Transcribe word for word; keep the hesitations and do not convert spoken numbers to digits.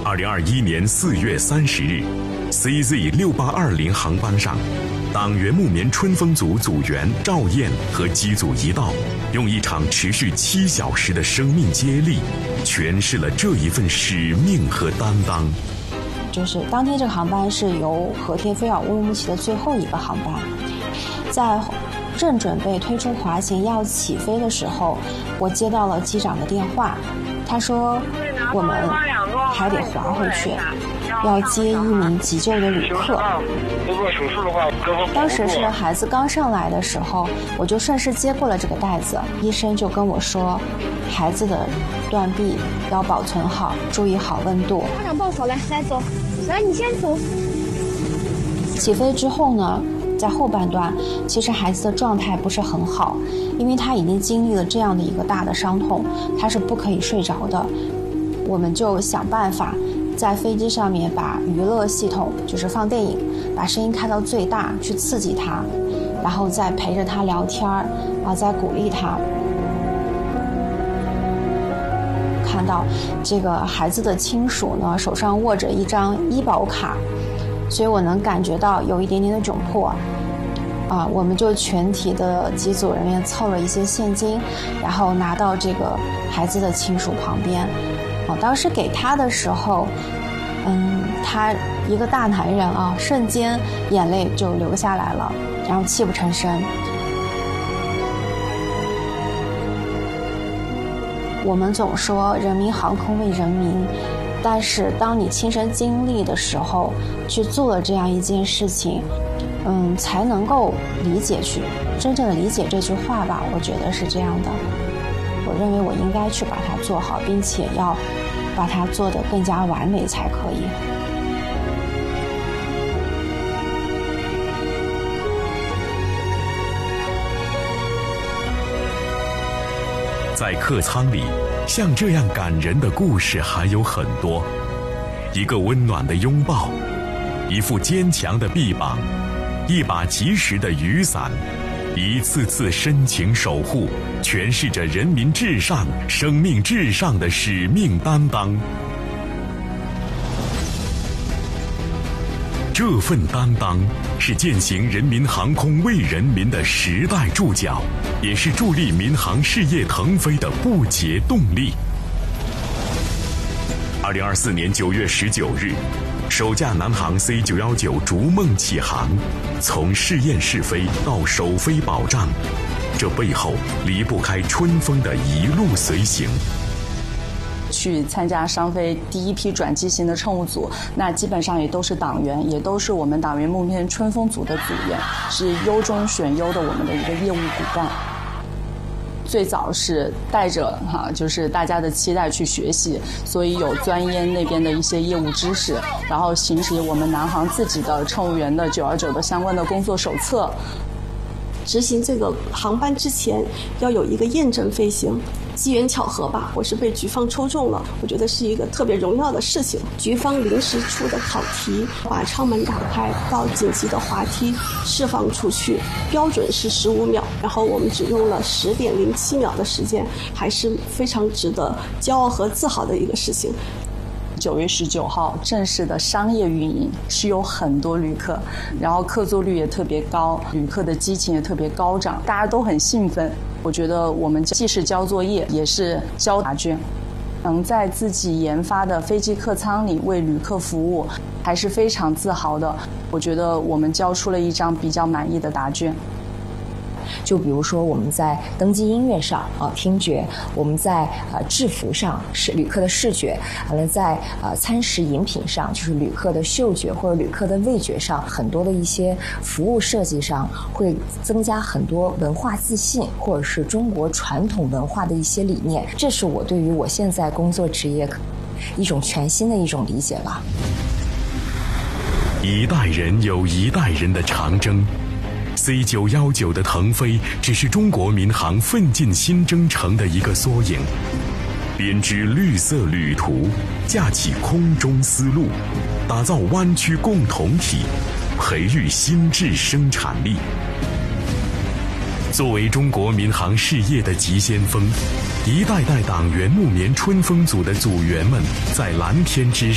二零二一年四月三十日 ，C Z 六八二零航班上，党员木棉春风组组员赵燕和机组一道，用一场持续七小时的生命接力，诠释了这一份使命和担当。 就是当天这个航班是由和田飞往乌鲁木齐的最后一个航班，在正准备推出滑行要起飞的时候，我接到了机长的电话，他说我们还得滑回去，要接一名急救的旅客。当时是孩子刚上来的时候，我就顺势接过了这个袋子，医生就跟我说，孩子的断臂要保存好，注意好温度。 马上报手来，来走，来你先走。 起飞之后呢，在后半段，其实孩子的状态不是很好，因为他已经经历了这样的一个大的伤痛，他是不可以睡着的。我们就想办法在飞机上面把娱乐系统，就是放电影，把声音开到最大，去刺激他，然后再陪着他聊天儿，啊，再鼓励他。看到这个孩子的亲属呢，手上握着一张医保卡，所以我能感觉到有一点点的窘迫。啊，我们就全体的机组人员凑了一些现金，然后拿到这个孩子的亲属旁边。啊，当时给他的时候，嗯，他一个大男人啊，瞬间眼泪就流下来了，然后泣不成声。我们总说人民航空为人民，但是当你亲身经历的时候，去做了这样一件事情，嗯，才能够理解去真正的理解这句话吧。我觉得是这样的。我认为我应该去把它做好，并且要把它做得更加完美才可以。 在客舱里，像这样感人的故事还有很多。一个温暖的拥抱，一副坚强的臂膀，一把及时的雨伞，一次次深情守护，诠释着人民至上、生命至上的使命担当。这份担当是践行人民航空为人民的时代注脚，也是助力民航事业腾飞的不竭动力。二零二四年九月十九日，首架南航 C 九一九逐梦起航，从试验试飞到首飞保障，这背后离不开春风的一路随行。 去参加商飞第一批转机型的乘务组，那基本上也都是党员，也都是我们党员木棉春风组的组员，是优中选优的我们的一个业务骨干。最早是带着哈、啊，就是大家的期待去学习，所以有钻研那边的一些业务知识，然后行使我们南航自己的乘务员的九二九的相关的工作手册。 执行这个航班之前要有一个验证飞行，机缘巧合吧，我是被局方抽中了，我觉得是一个特别荣耀的事情。局方临时出的考题，把舱门打开到紧急的滑梯释放出去，标准是十五秒，然后我们只用了十点零七秒的时间，还是非常值得骄傲和自豪的一个事情。 九月十九号正式的商业运营是有很多旅客，然后客座率也特别高，旅客的激情也特别高涨，大家都很兴奋。我觉得我们既是交作业，也是交答卷，能在自己研发的飞机客舱里为旅客服务，还是非常自豪的。我觉得我们交出了一张比较满意的答卷。 就比如说我们在登机音乐上啊，听觉；我们在呃制服上是旅客的视觉；完了在呃餐食饮品上就是旅客的嗅觉或者旅客的味觉上，很多的一些服务设计上会增加很多文化自信或者是中国传统文化的一些理念。这是我对于我现在工作职业一种全新的一种理解吧。 一代人有一代人的长征。C 九一九的腾飞只是中国民航奋进新征程的一个缩影，编织绿色旅途，架起空中丝路，打造湾区共同体，培育新质生产力。作为中国民航事业的急先锋，一代代党员木棉春风组的组员们在蓝天之